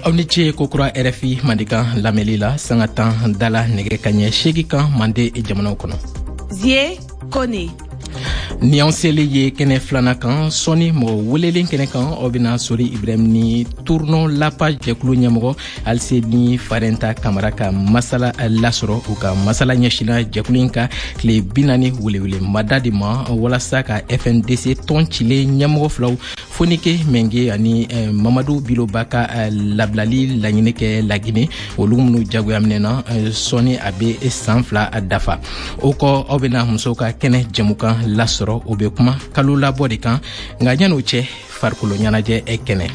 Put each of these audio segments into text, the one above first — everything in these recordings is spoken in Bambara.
Auniche kokura RFI mandika lamelila sangatan dala negre kanye shegika mande jamana kono. Zie Kone. Ni an sele ye kene flana kan soni mo welelen kene kan obina sori Ibrahim ni tournon la page jekulu nyamgo alse ni farenta kamara ka masala lasoro u ka masala nyashina jekulinka kle binani welewele madadi ma wala saka FNDC ton chile nyamgo flaw fonike menge ani Mamadou Bilobaka lablali lanyineke lagine olumnu jago amnena soni abe sanfla dafa oko obina musoka kene jamuka lasoro obe kuma kalula bodi kan nga nyano che farkulo nyanaje ekene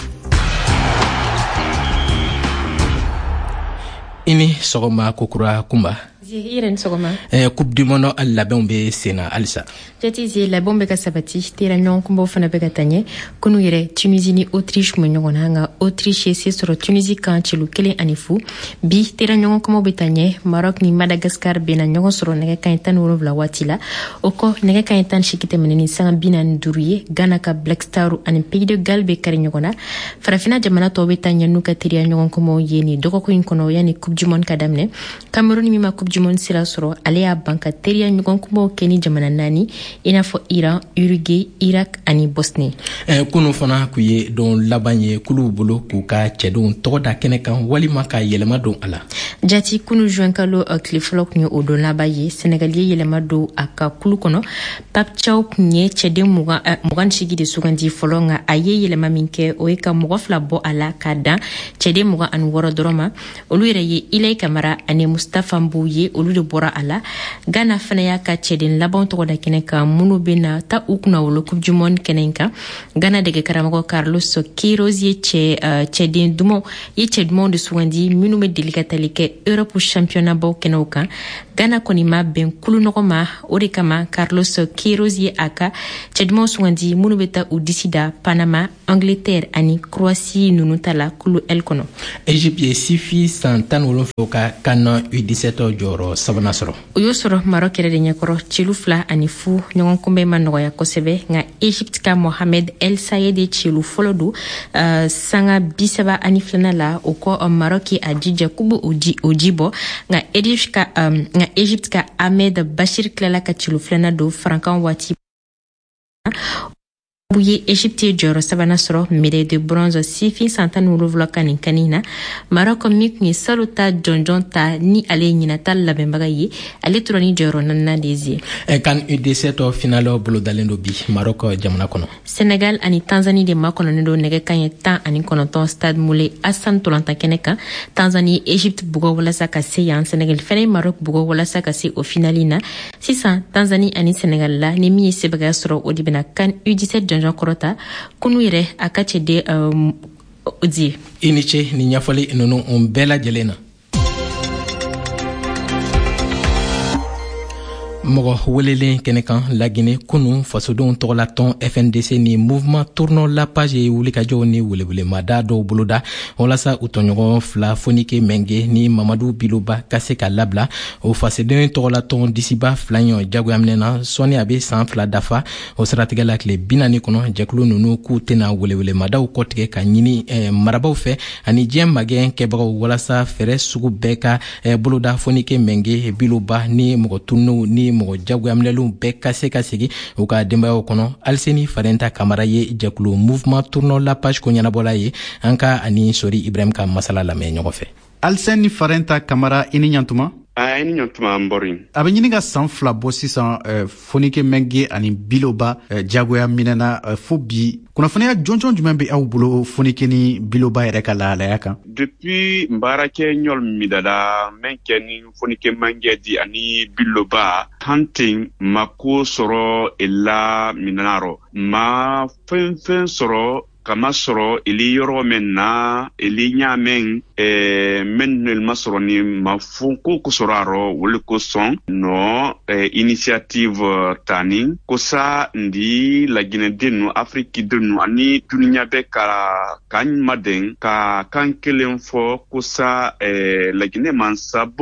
ini sogoma kokura kumba Iren sogoma coupe du monde alla bombe sena alsa jati la bombe ka sabati tera nyon kumbo fana be gatanye kunu yere Tunisie ni Autriche mo nyon nga Autriche c'est sur Tunisie kan chelu kele anifu bi tera nyon kumbo betanye Maroc ni Madagascar bena nyon soro nega kan tan woro vla watila oko nega kan tan shikite meneni sanga binan duriye Ghana ka Black Star ani Pays de Galles be kare nyona farafina jamana to betanye nuka tera nyon kumbo yeni doko ko inkono yani coupe du monde kadamne Cameroun mi ma coupe du monde sira soro alea banka teria nyugon kumbo keni jamana nani inafo Iran, Uruguay, Irak ani Bosnie. Kuno fana kuye don labanye kulu bolo kuka chedon toda kene kan walima ka yelema don ala. Jati kunu juankalo kliflok ni odon labaye Senegalien yelema do aka kulu kono Pap Chow kunye chede mugan shigi de sugandi folonga aye yelema minke oeka mugafla bo ala kada chede muga an woro droma olu ye Ilay Kamara ane Mustafa Mbouye olu de bora ala Ghana fana ya ka chedin labon to da keneka munu bena ta ukuna wolo coupe du monde kenenka Ghana de karamago Carlos Queiroz ye chedin dumo ye chedmon de sugandi minu me delikatalike Europe championnat bo kenoka Ghana konima ben kulu nokoma ori kama Carlos Queiroz ye aka chedmon sugandi munu beta u disida Panama Angleterre ani Croatie nunutala kulu elkono Egypte sifi santan wolo foka kana U17 joro sabana soro uyo soro Maroc rede nyakoro chilufla ani fu nyon kumbe manogo ya kosebe nga Egypte ka Mohamed El Sayed chilu folodu sanga bisaba ani flana la uko Maroc ajija kubu ujibo nga Egypte ka Ahmed Bashir klala ka chilu flana do frankan wati Bouye Égypte joro sabana soro médaille de bronze sifi santan wuluvla kanina Maroc mik ni saluta jonjonta ni ale nyina tal la bembagaye ale turani joro nanna desi kan U17 finalo bolo dalendo bi Maroc jamana kono Sénégal ani Tanzanie de makono ndo nege kanye tan ani kono ton stade moulé Hassan Tolanta keneka Tanzanie Égypte bugo wala saka seyan Sénégal fene Maroc bugo wala saka se au finalina 600 Tanzanie ani Sénégal la ni mi sebaga soro odibena kan U17 Jean Korota kunuire akache de udi iniche ni nyafali nono ombela jelena mogo welele kenekan lagine kunu fasodon toglaton FNDC ni mouvement tournant la page e wuli kajo ni welewele madado buluda olasa utonyogo fla fonike menge ni Mamadou Biloba kaseka labla o fasodon toglaton disiba flanyo jago amnena soni abe san fla dafa o strategala kle binani kono jeklu nunu ku tena welewele madaw kotike ka nyini marabaw fe ani jem magen kebago wolasa fere sugu beka buluda fonike menge Biloba ni mogo tunu ni mogo jago amlelu be kaseka sigi o ka dembayo kono alseni farenta kamara ye jakulu mouvement tournant la page ko nyana bola ye anka ani sori Ibrahim ka masala la me nyogofe alseni farenta kamara ini nyantuma ini nyantuma mbori abe nyiniga sanfla bo sisan fonike menge ani Biloba jago ya minena fobi kuna fanya jonjon jumembe au bulo fonike ni Biloba yere kala la yaka depuis mbarake nyol midada menke ni fonike menge di ani Biloba hunting mako soro illa minaro ma fen soro kama soro ili yoro menna ili nyamen menel masoro ni mafunko kusoraro wole ko son no initiative tani kosa ndi la Guinée denu Afrique denu ani dunya be kala kan maden ka kan kelen fo kosa la Guinée man sabon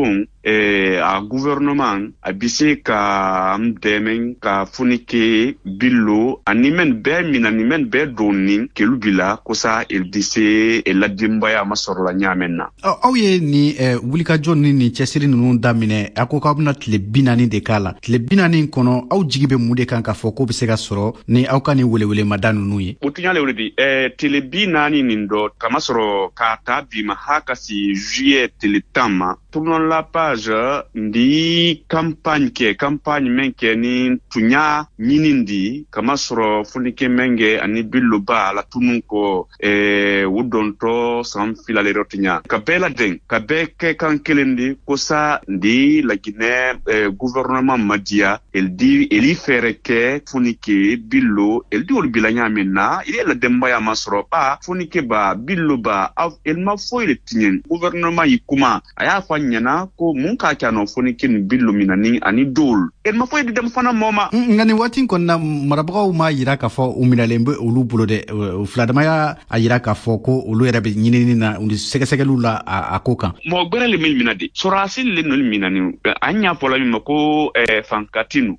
a gouvernement a bise ka mdemen ka funike billo animen be minanimen be doni kelubila kosa el dise el ladimbaya masorla nyamenna awye ni wulika jonni ni chesiri nunu damine akoka bna tle binani de kala tle binani kono aw jigibe mude kan ka foko be se ka soro ni awkani wele madanu nuye otunyale wuledi tele binani nindo kama soro ka tabi mahaka si juillet tele tama tournon la page ndi campagne menke ni tunya nyinindi kama soro funike menge ani billuba la tununko wudonto sam filale rotinya kabela den kabeke kan kelendi kosa ndi la Guinée gouvernement madia eli fereke funike billo eldi ol bilanya menna ile la demba ya masro pa funike ba billo ba el ma foyle tinyen gouvernement yikuma aya fanyana ko munka kano funike billo minani ani dol el ma foyle dem fana moma ngani watin konna marabaw ma yira ka fo uminalembe olu bulo de fladama ya ayira ka fo ko olu yerabe nyinini na undi segesegelu la akoka mo gberele mil minadi sorasil le nol minani anya pola mi ko fankatinu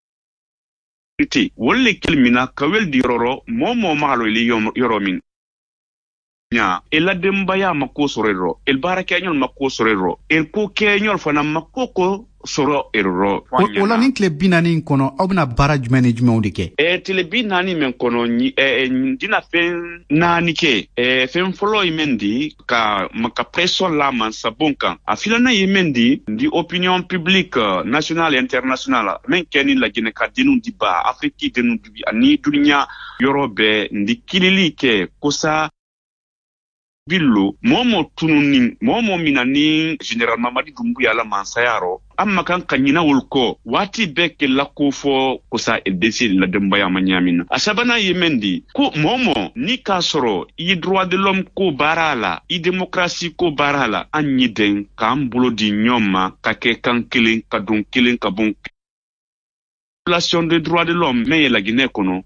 iti wolle kelmina kawel di roro momo malo li yoro min nya ela dembaya mako sorero el baraka nyol mako sorero el ko kenyol fana makoko soro erro wala nin kle binani kono obna barrage management dike tele binani men kono dina fen nani ke fen follow imendi ka maka presso la man sabonka afilana imendi di opinion publique nationale et internationale men keni la Guinée ka dinu di ba afriki dinu di ani dunya yorobe ndi kilili ke kosa billo momo tununin momo minani general Mamadi Doumbouya la mansayaro amma kan kanyina wulko wati beke la kofo kosa edesi la dembaya manyamina asabana yemendi ko momo ni kasoro i droit de l'homme ko barala i démocratie ko barala anyiden kam bulo di nyoma kake kan kilin kadun kilin kabun violation des droits de l'homme mais la Guinée kono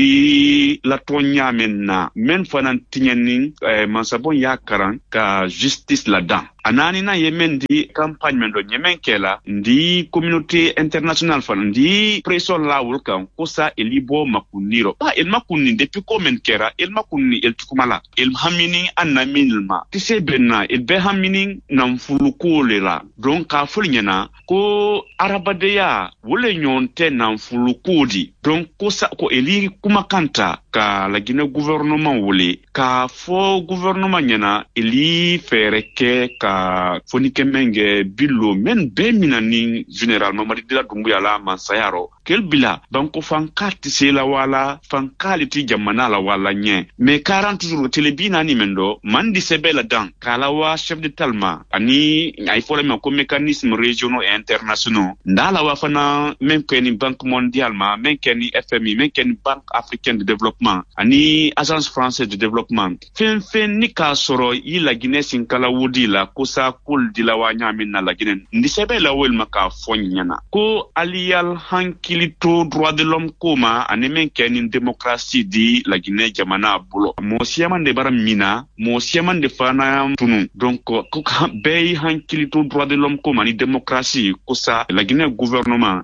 wodi la tonya menna men fanan tinyani mansabon yakaran ka justice la dan anani na yemendi campagne mendo nyemen kela ndi communauté internationale fan ndi pression la wulkan kosa elibo makuniro ba el makunni depuis combien kera el makunni el tukumala el hamini anamilma tise benna el be hamini nam fuluko lela donc ka fulnyana ko arabadeya wole nyonte nam fuluko di donc kosa ko eli kuma kanta ka la Guinée gouvernement wole ka fo gouvernement nyana eli fereke ka fonike menge billo men be minani général Mamadi Doumbouya la mansayaro kel bila banko fankati sela wala fankaliti jamana la wala nye mais 40 jours telebina ni mendo mandi sebela dan kala wa chef de talma ani ay folema ko mécanisme régionaux et internationaux ndala wa fana même keni banque mondiale ma même keni FMI même keni banque africaine de développement ani agence française de développement fen ni ka soro yi la Guinée sin kala wodi la kosa kul dilawa nyamin na la Guinée ndi sebela wel maka fonyana ko aliyal hankilito droit de l'homme koma anemen kenin démocratie di la Guinée jamana bulo mo siaman de baram mina mo siaman de fana tunu donc ko bay hankilito droit de l'homme koma ni démocratie kosa la Guinée gouvernement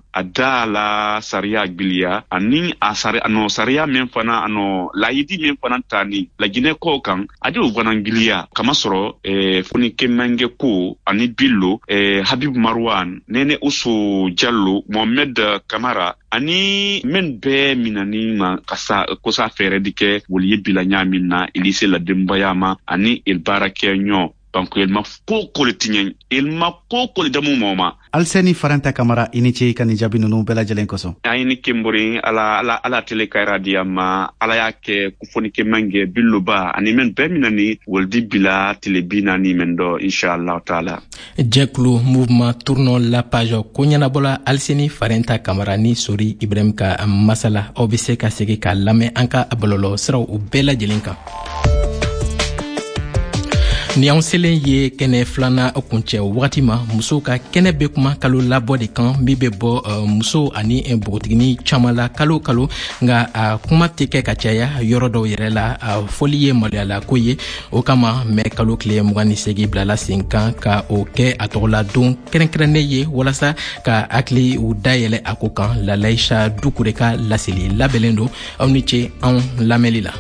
adala saria gbilia ani asare ano saria men fana ano laidi men fana tani la Guinée ko kan adi ugana gbilia kama soro funi kemenge ko ani billo Habib Marwan nene Usu Diallo Mohamed Kamara ani men be minani ma kasa kosa fere dike woli bila nyamina ilise la dembayama ani il barake nyo banko el ma koko le tinyen il ma koko le damu moma Alseni Faranta Kamara iniche kan jabi nunu bela jelen koso ayini kimburi ala tele kayra diama ala yake kufoni ke mange billuba ani men be minani woldi bila tele binani mendo inshallah taala jeklu mouvement tournons la page konyana bola Alseni Faranta Kamara ni sori Ibrahim ka masala obise ka sege ka lame anka abololo sra u bela jelinka ni anw selen ye kɛnɛ filana kuncɛ wagati ma musow ka kɛnɛ be kuma kalo labɔ de kan min be bɔ muso ani bogotigini caaman la kalo nga a kuma tɛ kɛ ka caya yɔrɔ dɔw yɛrɛ la a fɔli ye maloyala ko ye o kama mɛ kalo tile 28 bilala sen kan ka o kɛ a tɔgɔla don kɛrɛnkɛrɛnnen ye walasa ka hakili u dayɛlɛ a ko kan Lalaisha Dukure ka laseli labɛnnen don aw ni ce anw lamɛnli la.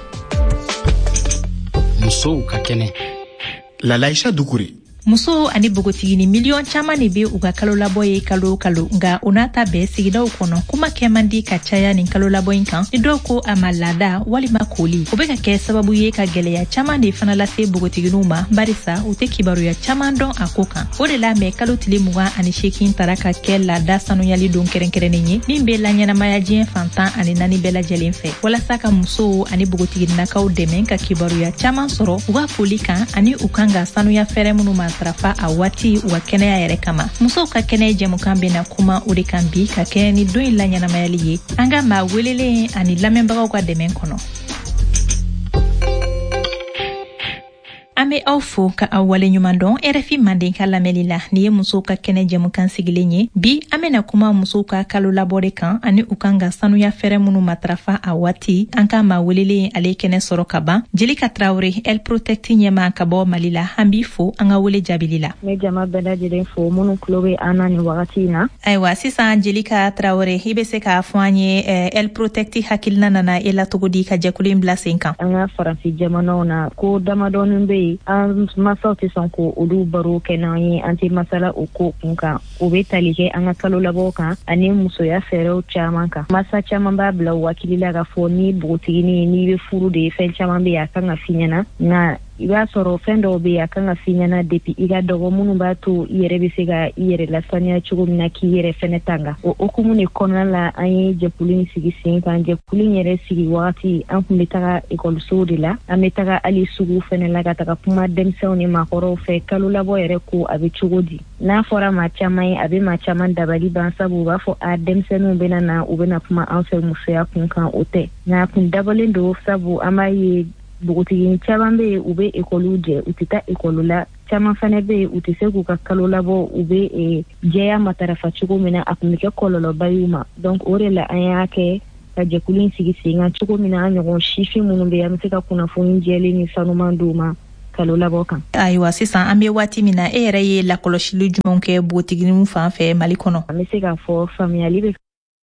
Musow ka kɛnɛ. Lalaisha Dukure. Muso ani bogotigini miliyon caman de be u ka kalo labɔ ye kalo nga o n'a ta bɛɛ sigidaw kɔnɔ kuma kɛ man di ka caya nin kalo labɔ in kan ni dɔw ko a ma laada walima koli o be ka kɛ sababu ye ka gwɛlɛya caman de fana lase bogotiginiw ma barisa u tɛ kibaruya caman dɔn a ko kan o de la mɛ kalo tile 28 tara ka kɛ laada sanuyali don kɛrɛnkɛrɛnnen ye min be laɲɛnamaya diɲɛ fantan ani 4 bɛɛ lajɛlen fɛ walasa ka musow ani bogotiginakaw dɛmɛ ka kibaruya caman sɔrɔ u ka koli kan ani u kan ka sanuya fɛrɛ minnu ma tarafa a waati wa kɛnɛya yɛrɛ kama musow ka kɛnɛ jɛmukan bena kuma o de kan bi ka kɛnɛ ni don in la ɲɛnamayali ye an ka maa welelen ani lamɛnbagaw ka dɛmɛ kɔnɔ. An be aw fo ka aw wale ɲuman dɔn RFI Manden ka lamɛnli la ni ye musow ka kɛnɛ jɛmukan sigilen ye bi an bena kuma musow ka kalo labɔ de kan ani u kan ka sanuya fɛrɛ minnu matarafa a waati an ka maa welelen ale kɛnɛ sɔrɔ ka ban Jelika Traore El Protect ɲɛma ka bɔ Mali la an b'i fo an ka wele jaabili la. Ne jama bɛɛ lajɛlen fo minnu tulo bɛ an na nin wagati na. Ayiwa sisan Jelika Traore i be se k'a fɔ an ye El Protect hakilina nana e la cogo di ka jɛkulu in bila sen kan. An ka faransi jamanaw na ko damadɔnin be yen an masaw tɛ sɔn ko olu baro kɛ n'an ye an tɛ masala o ko kun kan o be tali kɛ an ka kalo labɔ kan ani musoya fɛɛrɛw caman kan masa caman b'a bila wakili la ka fɔ ni bogotigini n'i be furu de fɛn caman be yen a kan ka f'i ɲɛna nka i b'a sɔrɔ fɛn dɔw be yen a kan ka f'i ɲɛna depuis i ka dɔgɔ minnu b'a to i yɛrɛ be se ka i yɛrɛ lasaniya cogo min na k'i yɛrɛ fɛnɛ tanga o hukumu de kɔnɔna la an ye jɛkulu in sigi sen kan jɛkulu in yɛrɛ sigi wagati an kun be taga ekɔlisow de la an be taga hali sugu fɛnɛ la ka taga kuma denmisɛnw ni maakɔrɔw fɛ kalo labɔ yɛrɛ ko a be cogo di n'a fɔra maa caman ye a be maa caman dabali ban sabu u b'a fɔ a denmisɛnninw bena na u bena kuma an fɛ musoya kun kan o tɛ nka kun dabalen don sabu an b'a ye bogotigini caman be u be ekɔliw jɛ u tɛ taa ekɔli la caman fana be u tɛ se k'u ka kalo labɔ u be jɛya matarafa cogo min na a kun be kɛ kɔlɔlɔba y'u ma donc o de la an y'a kɛ ka jɛkulu in sigi sen kan cogo min na an ɲɔgɔn sifin minnu be an be se ka kunnafoni jɛlen ni sanuman d'u ma kalo labɔ kan. Ayiwa sisan an be waati min na e yɛrɛ ye lakɔlɔsili jumɛnw kɛ bogotiginiw fan fɛ Mali kɔnɔ. An be se k'a fɔ faamuyali be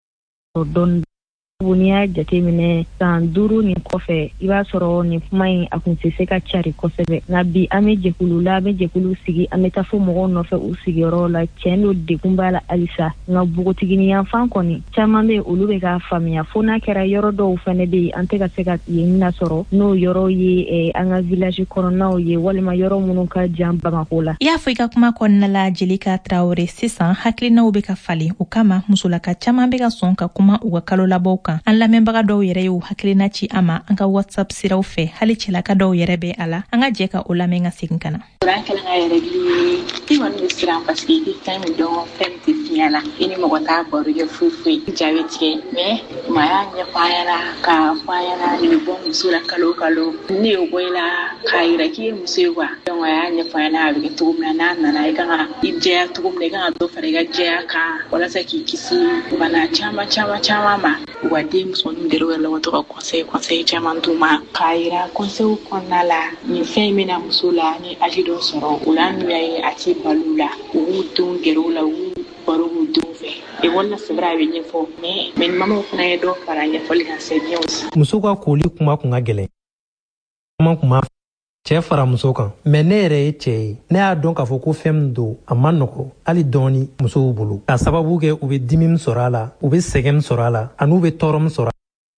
dɔɔni n'i y'a jateminɛ san 5 nin kɔfɛ i b'a sɔrɔ nin kuma in a kun tɛ se ka cari kosɛbɛ nka bi an be jɛkulu la an be jɛkulu sigi an be taa fo mɔgɔw nɔfɛ u sigiyɔrɔ la cɛn do degun b'a la halisa nka bogotigini yanfan kɔni caman be olu be k'a faamuya fo n'a kɛra yɔrɔ dɔw fɛnɛ be yen an tɛ ka se ka yen nasɔrɔ n'o yɔrɔw ye an ka village kɔnɔnaw ye walima yɔrɔ minnu ka jan Bamako la. I y'a fɔ i ka kuma kɔnɔna la Jelika Traore sisan hakilinaw be ka falen o kama musolaka caman be ka sɔn ka kuma u ka kalo labɔw kan an lamɛnbaga dɔw yɛrɛ y'u hakilina ci a ma an ka WhatsApp siraw fɛ hali cɛlaka dɔw yɛrɛ bɛ a la an ka jɛ ka o lamɛn ka segin ka na. An kɛlen ka yɛrɛ i kɔni bɛ siran parce que i fɛn min dɔn fɛn tɛ fiɲɛ la i ni mɔgɔ t'a baro kɛ foyi foyi jaabi tigɛ mais maa y'a ɲɛfɔ an ɲɛna k'a fɔ an ɲɛna nin bɛ bɔ muso la kalo ne y'o bɔ i la k'a yira k'i ye muso ye donc a y'a ɲɛfɔ an ɲɛna a bɛ kɛ cogo min na n'a nana i kan ka i jɛya cogo min na i kan ka dɔ fara i ka jɛya kan walasa k'i kisi bana caman ma wa den musoninw dɛrɛ wɛrɛ la wa to ka conseil caman d'u ma k'a yira conseil kɔnɔna la nin fɛn in bɛna muso la ni âge dɔ sɔrɔ o la n'u y'a ye a tɛ balo la u b'u denw gɛrɛ u la u b'u baro k'u denw fɛ ekɔli la c'est vrai a bɛ ɲɛfɔ mais ni mamaw fana ye dɔ fara ɲɛfɔli kan c'est bien aussi. Muso ka koli kuma kun ka gɛlɛn kuma kun b'a cɛ fara muso kan mais ne yɛrɛ ye cɛ ye ne y'a dɔn k'a fɔ ko fɛn min don a ma nɔgɔ hali dɔɔni musow bolo ka sababu kɛ u bɛ dimi min sɔrɔ a la u bɛ sɛgɛn min sɔrɔ a la ani u bɛ tɔɔrɔ min sɔrɔ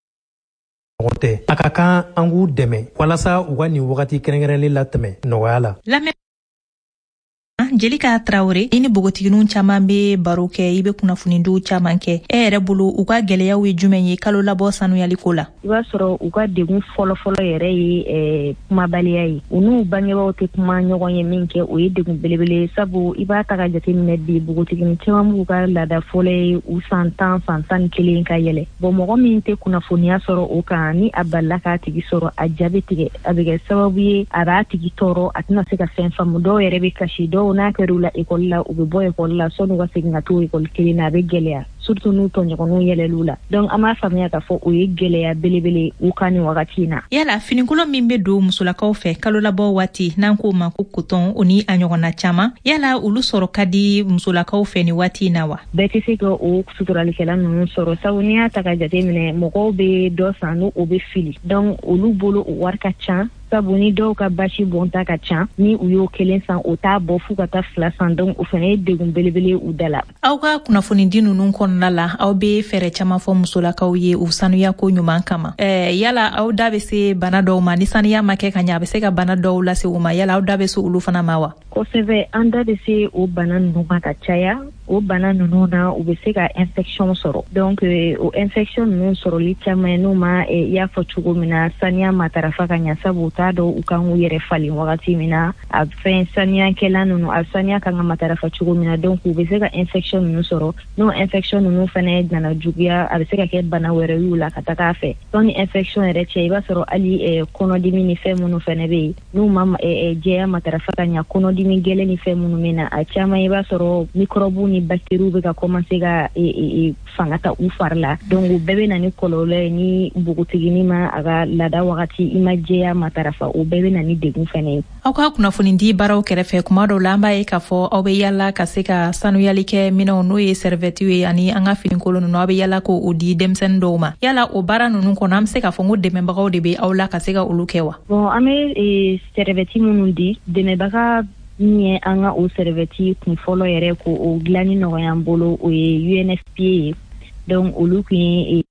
tɛ a ka kan an k'u dɛmɛ walasa u ka nin wagati kɛrɛnkɛrɛnlen latɛmɛ nɔgɔya la. Jelika Traore ini bogotiginun caman be baro kɛ i be kunnafonidiw caman kɛ e yɛrɛ bolo u ka gwɛlɛyaw ye jumɛn ye kalo labɔ sanuyaliko la i b'a sɔrɔ u ka degun fɔlɔfɔlɔ yɛrɛ ye kumabaliya ye u n'u bangebaaw tɛ kuma ɲɔgɔn ye min kɛ o ye degun belebele sabu i b'a ta ka jateminɛ bi bogotigini caman b'u ka laada fɔlɔ ye u san 10 san 11 ka yɛlɛ bon mɔgɔ min tɛ kunnafoniya sɔrɔ o kan ni a balila k'a tigi sɔrɔ a jaabi tigɛ a bɛ kɛ sababu ye a b'a tigi tɔɔrɔ a tɛna se ka fɛn faamu dɔw yɛrɛ bɛ kasi dɔw n'a kɛr'u la ekɔli la u bɛ bɔ ekɔli la sɔnni u ka segin ka to ekɔli kelen na a bɛ gɛlɛya surtout n'u tɔɲɔgɔnw yɛlɛl'u la donc an b'a faamuya k'a fɔ o ye gɛlɛya belebele u ka nin wagati in na yala finikolon min bɛ don musolakaw fɛ kalo labɔ waati n'an k'o ma ko coton o ni a ɲɔgɔnna caman yala olu sɔrɔ ka di musolakaw fɛ ni waati in na wa bɛɛ tɛ se ka o suturalikɛla ninnu sɔrɔ sabu n'i y'a ta ka jateminɛ mɔgɔw bɛ dɔ san n'o bɛ fili donc olu bolo o wari ka ca sabu ni dɔw ka basi bɔnta ka ca ni u y'o kelen san o t'a bɔ f'u ka taa 2 san donc o fana ye degun belebele u da la aw ka kunnafonidi ninnu kɔnɔna la aw bɛ fɛɛrɛ caman fɔ musolakaw ye u sanuya ko ɲuman kama yala aw da bɛ se bana dɔw ma ni sanuya ma kɛ ka ɲɛ a bɛ se ka bana dɔw lase u ma yala aw da bɛ se olu fana ma wa kosɛbɛ an da bɛ se o bana ninnu ma ka caya o bana ninnu na u bɛ se ka infection sɔrɔ donc o infection ninnu sɔrɔli caman n'u ma y'a fɔ cogo min na saniya matarafa ka ɲɛ sabu t'a dɔn u kan k'u yɛrɛ falen wagati min na a fɛn saniyakɛla ninnu a saniya kan ka matarafa cogo min na donc u bɛ se ka infection ninnu sɔrɔ n'o infection ninnu fana nana juguya a bɛ se ka kɛ bana wɛrɛ y'u la ka taga fɛ donc ni infection yɛrɛ cɛ i b'a sɔrɔ hali kɔnɔdimi ni fɛn minnu fana bɛ yen n'u ma jɛya matarafa ka ɲɛ kɔnɔdimi gɛlɛn ni fɛn minnu bɛ na a caman i b'a sɔrɔ microbe ni bactéries bɛ ka commencer ka fanga ta u fari la donc o bɛɛ bɛ na ni kɔlɔlɔ ye ni bogotigini ma a ka laada wagati i ma jɛya matarafa o bɛɛ bɛ na ni degun fana ye aw ka kunnafonidi baaraw kɛrɛfɛ kuma dɔw la an b'a ye k'a fɔ aw bɛ yala ka se ka sanuyali kɛ minɛnw n'o ye serviette ye ani an ka finikolon ninnu aw bɛ yala k'o di denmisɛnnin dɔw ma yala o baara ninnu kɔnɔ an bɛ se k'a fɔ ko dɛmɛbagaw de bɛ aw la ka se ka olu kɛ wa bon an bɛ serviette minnu di dɛmɛbaga min ye an ka o serviette kun fɔlɔ yɛrɛ ko o dilanni nɔgɔya an bolo o ye UNFPA ye donc olu kun ye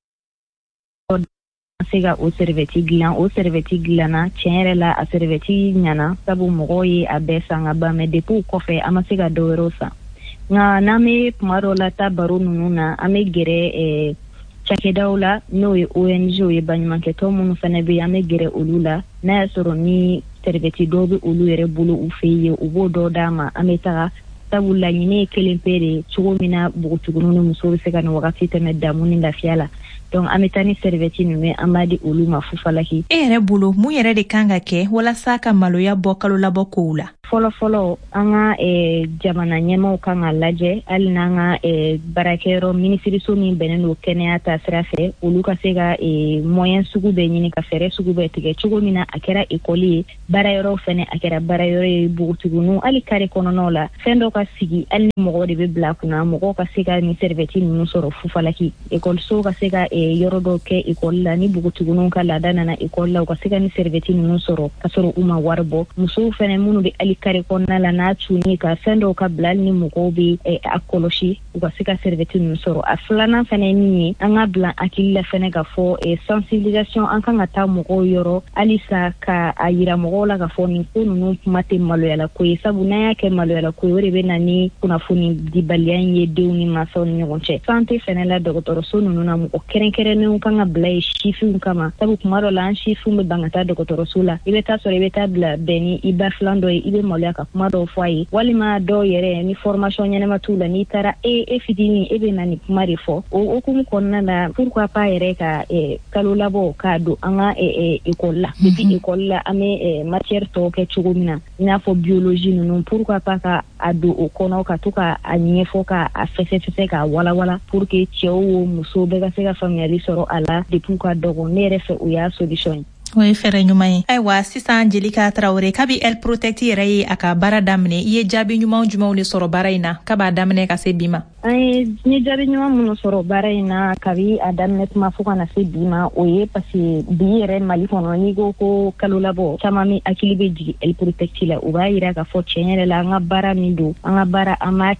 se ka o serviette dilan o serviette dilanna tiɲɛ yɛrɛ la a serviette ɲana sabu mɔgɔw ye a bɛɛ san ka ban mais depuis o kɔfɛ an ma se ka dɔ wɛrɛw san nka n'an bɛ kuma dɔw la taa baro ninnu na an bɛ gɛrɛ cakɛdaw la n'o ye ONG ye baɲumankɛtɔn minnu fana bɛ yen an bɛ gɛrɛ olu la n'a y'a sɔrɔ ni serviette dɔw bɛ olu yɛrɛ bolo u fɛ yen u b'o dɔ d'a ma an bɛ taga sabu laɲini ye kelen pe de cogo min na npogotigininw ni musow bɛ se ka nin wagati tɛmɛ damu ni lafiya la donc an bɛ taa ni serviette ninnu an b'a di olu ma fufalaki e yɛrɛ bolo mun yɛrɛ de kan ka kɛ walasa ka maloya bɔ kalo labɔ kow la fɔlɔfɔlɔ an ka jamana ɲɛmaw kan ka lajɛ hali n'an ka baarakɛyɔrɔ minisiriso min bɛnnen don kɛnɛya ta sira fɛ olu ka se ka moyen sugu bɛɛ ɲini ka fɛɛrɛ sugu bɛɛ tigɛ cogo min na a kɛra ekɔli ye baarayɔrɔ fɛnɛ a kɛra baarayɔrɔ ye bogotigininw hali kare kɔnɔnaw la fɛn dɔ ka sigi hali ni mɔgɔw de bɛ bila kunna mɔgɔw ka se ka ni serviette ninnu sɔrɔ fufalaki ekɔlisow ka se ka yɔrɔ dɔw kɛ ekɔli la ni bogotigininw ka laada nana ekɔli la u ka se ka ni serviette ninnu sɔrɔ ka sɔrɔ u ma wari bɔ musow fɛnɛ minnu bɛ hali kare kɔnɔna la n'a cunni ka fɛn dɔw ka bila hali ni mɔgɔw bɛ a kɔlɔsi u ka se ka serviette ninnu sɔrɔ a filanan fɛnɛ ye min ye an ka bila hakili la fɛnɛ ka fɔ sensibilisation an kan ka taa mɔgɔw yɔrɔ halisa ka a yira mɔgɔw la ka fɔ nin ko ninnu kuma tɛ maloyala ko ye sabu n'an y'a kɛ maloyala ko ye o de bɛ na ni kunnafoni dibaliya in ye denw ni mansaw ni ɲɔgɔn cɛ santé fɛnɛ la dɔgɔtɔrɔso ninnu na mɔgɔ kɛrɛnkɛrɛnnenw kan ka bila ye sifinw kama sabu kuma dɔ la an sifinw bɛ ban ka taa dɔgɔtɔrɔso la i bɛ taa sɔrɔ i bɛ taa bila bɛn ni i ba filan dɔ ye i bɛ maloya ka kuma dɔw fɔ a ye walima dɔw yɛrɛ ni formation ɲɛnama t'u la n'i taara e fitinin e bɛ na nin kuma de fɔ o hukumu kɔnɔna la pourquoi pas yɛrɛ ka kalo labɔ k'a don an ka ekɔli la depuis ekɔli la an bɛ matière tɔw kɛ cogo min na i n'a fɔ biologie ninnu pourquoi pas ka a don o kɔnɔ ka to ka a ɲɛfɔ ka a fɛsɛfɛsɛ k'a walawala pour que cɛw o musow bɛɛ ka se ka faamuyali sɔrɔ a la depuis ka dɔgɔ ne yɛrɛ fɛ o y'a solution ye o ye fɛɛrɛ ɲuman ye ayiwa sisan Jelika Traore kabi El Protect yɛrɛ ye a ka baara daminɛ i ye jaabi ɲuman jumɛnw de sɔrɔ baara in na kab'a daminɛ ka se bi ma an ye jaabi ɲuman minnu sɔrɔ baara in na kabi a daminɛ tuma fo ka na se bi ma o ye parce que bi yɛrɛ Mali kɔnɔ n'i ko kalo labɔ caman min hakili bɛ jigin El Protect la o b'a yira k'a fɔ tiɲɛ yɛrɛ la an ka baara min don an ka baara an b'a kɛ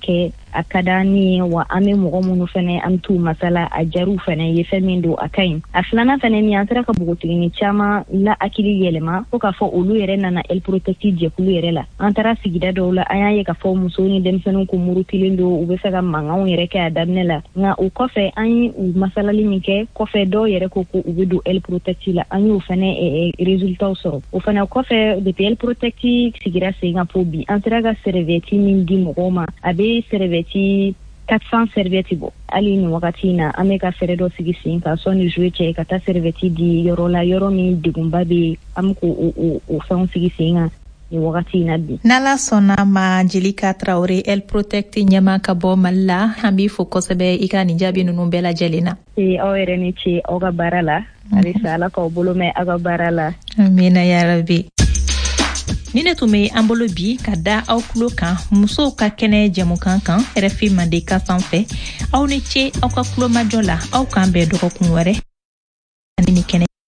a ka d'an ye wa an bɛ mɔgɔ minnu fɛnɛ an t'u masala a jaru fɛnɛ ye fɛn min don a ka ɲi a filanan fɛnɛ min an sera ka bogotigini caman la hakili yɛlɛma fo k'a fɔ olu yɛrɛ nana El Protecti jɛkulu yɛrɛ la an taara sigida dɔw la an y'a ye k'a fɔ musow ni denmisɛnninw ko murutilen don u bɛ fɛ ka mankanw yɛrɛ kɛ a daminɛ la nka o kɔfɛ an ye u masalali min kɛ kɔfɛ dɔw yɛrɛ ko u bɛ don El Protecti la an y'o fɛnɛ résultats sɔrɔ o fɛnɛ kɔfɛ depuis El Protecti sigira sen kan po bi an sera ka serviette min di mɔgɔw ma a bɛ serviette 400 serviettes bɔ hali ni wagati in na an bɛ ka fɛɛrɛ dɔ sigi sen kan sɔnni juillet cɛ ka taa serviette di yɔrɔ la yɔrɔ min degunba bɛ an bɛ k'o fɛnw sigi sen kan ni wagati in na bi. N'ala sɔnna ma Jelika Traore El Protecti ɲɛma ka bɔ Mali la an b'i fo kosɛbɛ i ka nin jaabi ninnu bɛɛ lajɛlen na. Aw yɛrɛ ni ce aw ka baara la halisa Ala k'aw bolo mɛn aw ka baara la. Amina yarabi. Ni ne tun bɛ an bolo bi ka da aw tulo kan musow ka kɛnɛ jɛmukan kan RFI Mandeka sanfɛ aw ni ce aw ka tulomajɔ la aw k'an bɛn dɔgɔkun wɛrɛ ani ni kɛnɛ